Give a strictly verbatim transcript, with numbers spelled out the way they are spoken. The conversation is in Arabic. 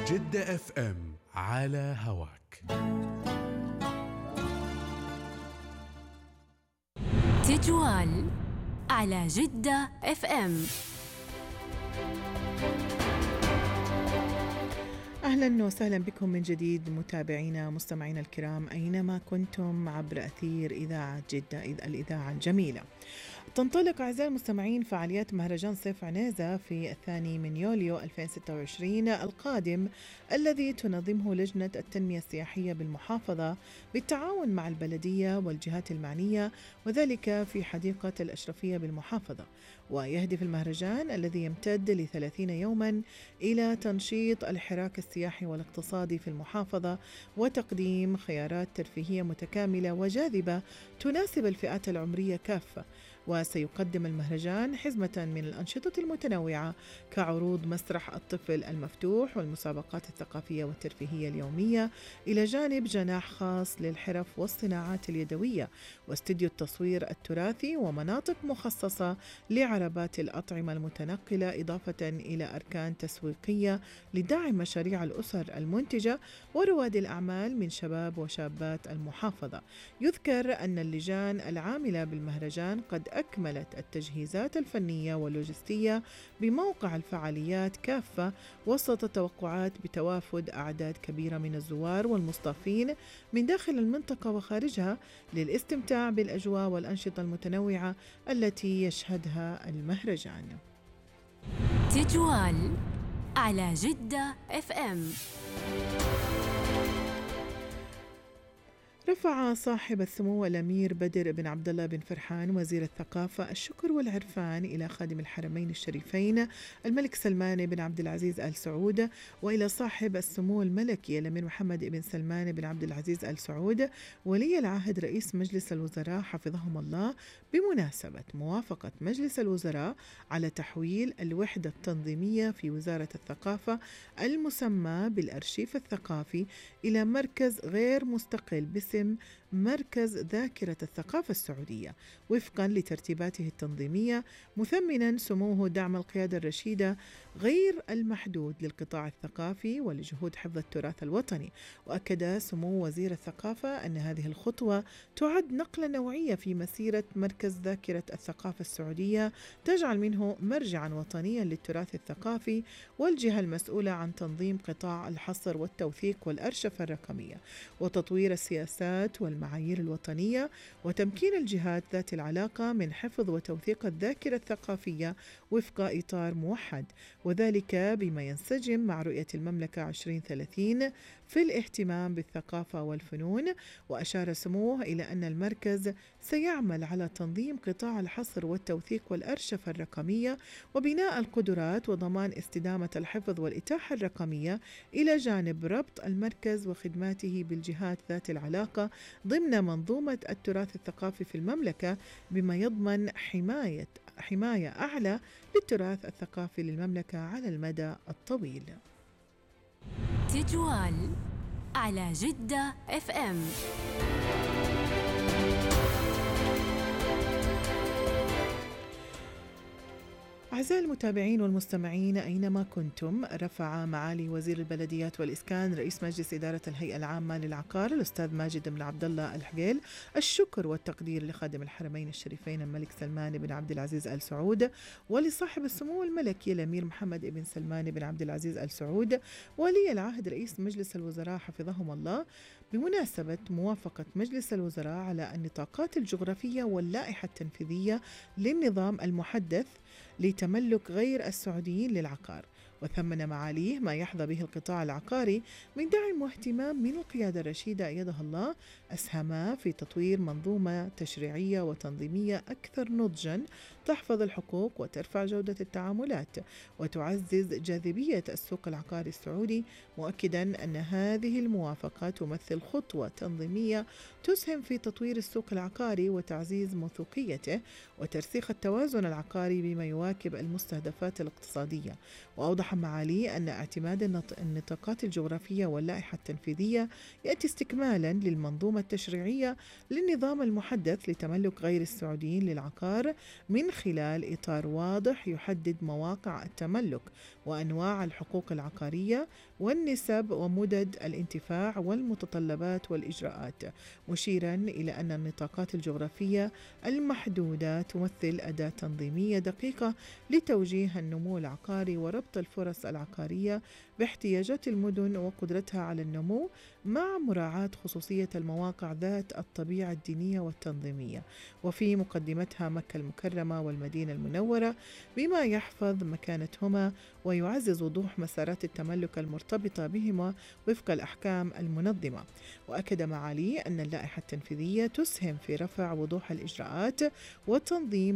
جدة اف ام على هواك. تجوال على جدة اف ام. أهلا وسهلا بكم من جديد متابعينا مستمعينا الكرام أينما كنتم عبر أثير إذاعة جدة الإذاعة الجميلة. تنطلق أعزائي المستمعين فعاليات مهرجان صيف عنيزة في الثاني من يوليو ألفين وستة وعشرين القادم، الذي تنظمه لجنة التنمية السياحية بالمحافظة بالتعاون مع البلدية والجهات المعنية، وذلك في حديقة الأشرفية بالمحافظة. ويهدف المهرجان الذي يمتد لثلاثين يوما إلى تنشيط الحراك السياحي والاقتصادي في المحافظة وتقديم خيارات ترفيهية متكاملة وجاذبة تناسب الفئات العمرية كافة. وسيقدم المهرجان حزمة من الأنشطة المتنوعة كعروض مسرح الطفل المفتوح والمسابقات الثقافية والترفيهية اليومية، إلى جانب جناح خاص للحرف والصناعات اليدوية واستديو التصوير التراثي ومناطق مخصصة لعربات الأطعمة المتنقلة، إضافة إلى أركان تسويقية لدعم مشاريع الأسر المنتجة ورواد الأعمال من شباب وشابات المحافظة. يذكر أن اللجان العاملة بالمهرجان قد أكملت التجهيزات الفنية واللوجستية بموقع الفعاليات كافة وسط توقعات بتوافد أعداد كبيرة من الزوار والمصطافين من داخل المنطقة وخارجها للاستمتاع بالأجواء والأنشطة المتنوعة التي يشهدها المهرجان. تجوال على جدة اف ام. رفع صاحب السمو الأمير بدر بن عبد الله بن فرحان وزير الثقافة الشكر والعرفان إلى خادم الحرمين الشريفين الملك سلمان بن عبد العزيز آل سعود، وإلى صاحب السمو الملكي الأمير محمد بن سلمان بن عبد العزيز آل سعود ولي العهد رئيس مجلس الوزراء حفظهم الله، بمناسبة موافقة مجلس الوزراء على تحويل الوحدة التنظيمية في وزارة الثقافة المسمى بالأرشيف الثقافي إلى مركز غير مستقل باسم مركز ذاكرة الثقافة السعودية وفقا لترتيباته التنظيمية، مثمنا سموه دعم القيادة الرشيدة غير المحدود للقطاع الثقافي ولجهود حفظ التراث الوطني. وأكد سمو وزير الثقافة أن هذه الخطوة تعد نقلة نوعية في مسيرة مركز ذاكرة الثقافة السعودية، تجعل منه مرجعا وطنيا للتراث الثقافي والجهة المسؤولة عن تنظيم قطاع الحصر والتوثيق والأرشفة الرقمية وتطوير السياسات والمعايير الوطنية وتمكين الجهات ذات العلاقة من حفظ وتوثيق الذاكرة الثقافية وفق إطار موحد، وذلك بما ينسجم مع رؤية المملكة عشرين ثلاثين في الاهتمام بالثقافة والفنون. وأشار سموه إلى أن المركز سيعمل على تنظيم قطاع الحصر والتوثيق والأرشفة الرقمية وبناء القدرات وضمان استدامة الحفظ والإتاحة الرقمية، إلى جانب ربط المركز وخدماته بالجهات ذات العلاقة ضمن منظومة التراث الثقافي في المملكة، بما يضمن حماية حماية أعلى للتراث الثقافي للمملكة على المدى الطويل. تجوال على جدة اف ام. أعزائي المتابعين والمستمعين أينما كنتم، رفع معالي وزير البلديات والإسكان رئيس مجلس إدارة الهيئة العامة للعقار الأستاذ ماجد بن عبد الله الحقيل الشكر والتقدير لخادم الحرمين الشريفين الملك سلمان بن عبد العزيز آل سعود ولصاحب السمو الملكي الأمير محمد بن سلمان بن عبد العزيز آل سعود ولي العهد رئيس مجلس الوزراء حفظهم الله، بمناسبة موافقة مجلس الوزراء على النطاقات الجغرافية واللائحة التنفيذية للنظام المحدث لتملك غير السعوديين للعقار. وثمن معاليه ما يحظى به القطاع العقاري من دعم واهتمام من القيادة الرشيدة أيدها الله، أسهما في تطوير منظومة تشريعية وتنظيمية أكثر نضجا تحفظ الحقوق وترفع جودة التعاملات وتعزز جاذبية السوق العقاري السعودي، مؤكدا أن هذه الموافقة تمثل خطوة تنظيمية تسهم في تطوير السوق العقاري وتعزيز موثوقيته وترسيخ التوازن العقاري بما يواكب المستهدفات الاقتصادية. وأوضح معاليه أن اعتماد النطاقات الجغرافية واللائحة التنفيذية يأتي استكمالا للمنظومة التشريعية للنظام المحدث لتملك غير السعوديين للعقار من خلال إطار واضح يحدد مواقع التملك وأنواع الحقوق العقارية والنسب ومدد الانتفاع والمتطلبات والإجراءات، مشيراً إلى أن النطاقات الجغرافية المحدودة تمثل أداة تنظيمية دقيقة لتوجيه النمو العقاري وربط الفرص العقارية باحتياجات المدن وقدرتها على النمو مع مراعاة خصوصية المواقع ذات الطبيعة الدينية والتنظيمية، وفي مقدمتها مكة المكرمة والمدينة المنورة، بما يحفظ مكانتهما ويعزز وضوح مسارات التملك المرتبطة بهما وفق الأحكام المنظمة. وأكد معاليه أن اللائحة التنفيذية تسهم في رفع وضوح الإجراءات والتنظيم